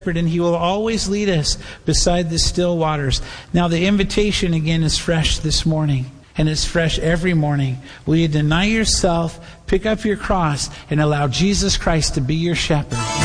and he will always lead us beside the still waters. Now the invitation again is fresh this morning, and it's fresh every morning. Will you deny yourself, pick up your cross, and allow Jesus Christ to be your shepherd?